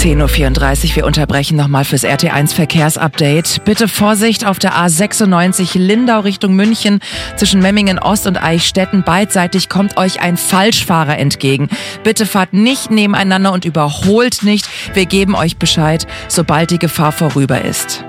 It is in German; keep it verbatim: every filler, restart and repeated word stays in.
zehn Uhr vierunddreißig, wir unterbrechen nochmal fürs R T eins Verkehrsupdate. Bitte Vorsicht auf der A sechsundneunzig Lindau Richtung München zwischen Memmingen Ost und Eichstätten. Beidseitig kommt euch ein Falschfahrer entgegen. Bitte fahrt nicht nebeneinander und überholt nicht. Wir geben euch Bescheid, sobald die Gefahr vorüber ist.